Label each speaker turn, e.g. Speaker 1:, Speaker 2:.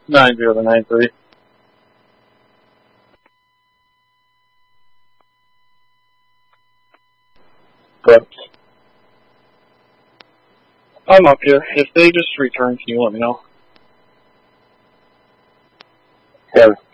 Speaker 1: 9093. Correct. I'm up here. If they just return, can you let me know?
Speaker 2: Yeah.